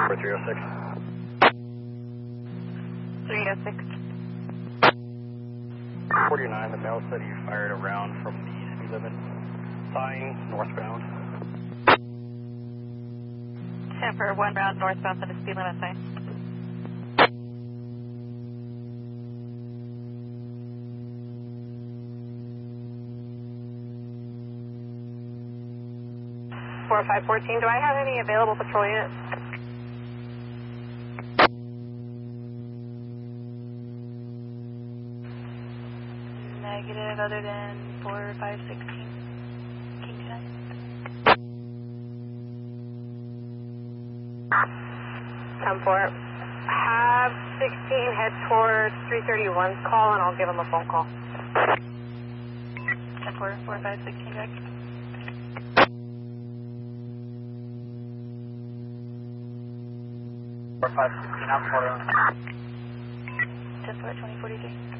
306. 306. 49, the male said he fired a round from the speed limit sign northbound. Temper 1 round northbound from the speed limit sign. Four 514, do I have any available patrol units? Negative other than 4516. King 10-4. Have 16 head towards 331's call and I'll give him a phone call. 10-4, 4516 direct. 4516, I'm 10-4, 2043.